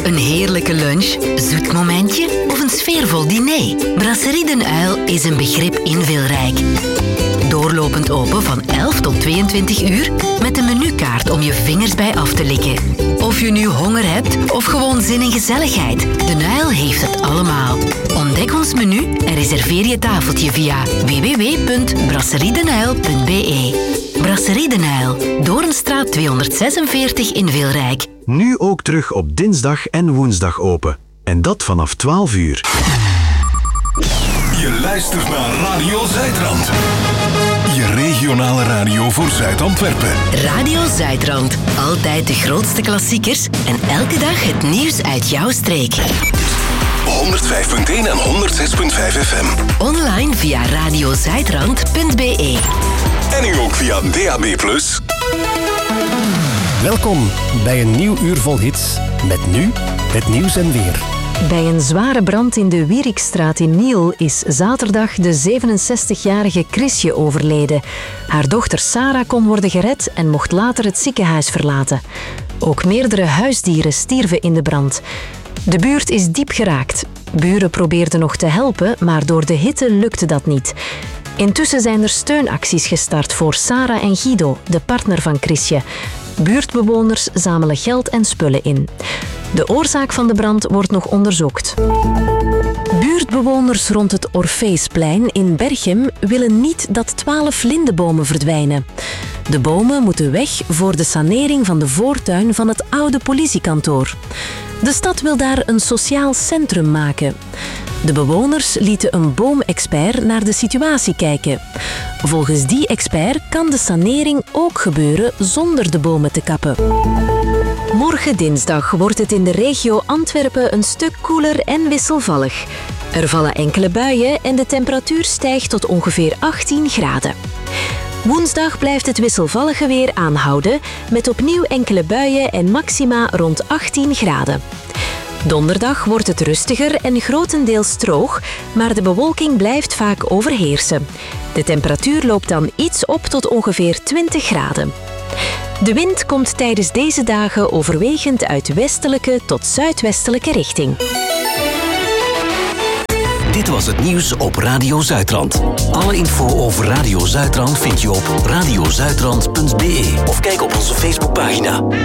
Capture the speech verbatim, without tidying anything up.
Een heerlijke lunch, zoet momentje of een sfeervol diner? Brasserie Den Uil is een begrip inveelrijk. Doorlopend open van elf tot tweeëntwintig uur met een menukaart om je vingers bij af te likken. Of je nu honger hebt of gewoon zin in gezelligheid, Den Uil heeft het allemaal. Ontdek ons menu en reserveer je tafeltje via w w w punt brasseriedenuil punt b e. Brasserie Den Uil, Doornstraat tweehonderdzesenveertig in Veelrijk. Nu ook terug op dinsdag en woensdag open. En dat vanaf twaalf uur. Je luistert naar Radio Zuidrand. Je regionale radio voor Zuid-Antwerpen. Radio Zuidrand. Altijd de grootste klassiekers en elke dag het nieuws uit jouw streek. honderdvijf punt één en honderdzes punt vijf F M. Online via radiozuidrand punt b e. En nu ook via D A B plus. Welkom bij een nieuw uur vol hits. Met nu het nieuws en weer. Bij een zware brand in de Wierikstraat in Niel is zaterdag de zevenenzestigjarige Chrisje overleden. Haar dochter Sarah kon worden gered en mocht later het ziekenhuis verlaten. Ook meerdere huisdieren stierven in de brand. De buurt is diep geraakt. Buren probeerden nog te helpen, maar door de hitte lukte dat niet. Intussen zijn er steunacties gestart voor Sarah en Guido, de partner van Chrisje. Buurtbewoners zamelen geld en spullen in. De oorzaak van de brand wordt nog onderzocht. Buurtbewoners rond het Orfeesplein in Berchem willen niet dat twaalf lindebomen verdwijnen. De bomen moeten weg voor de sanering van de voortuin van het oude politiekantoor. De stad wil daar een sociaal centrum maken. De bewoners lieten een boomexpert naar de situatie kijken. Volgens die expert kan de sanering ook gebeuren zonder de bomen te kappen. Morgen dinsdag wordt het in de regio Antwerpen een stuk koeler en wisselvallig. Er vallen enkele buien en de temperatuur stijgt tot ongeveer achttien graden. Woensdag blijft het wisselvallige weer aanhouden, met opnieuw enkele buien en maxima rond achttien graden. Donderdag wordt het rustiger en grotendeels droog, maar de bewolking blijft vaak overheersen. De temperatuur loopt dan iets op tot ongeveer twintig graden. De wind komt tijdens deze dagen overwegend uit westelijke tot zuidwestelijke richting. Dit was het nieuws op Radio Zuidrand. Alle info over Radio Zuidrand vind je op radiozuidrand punt b e of kijk op onze Facebookpagina.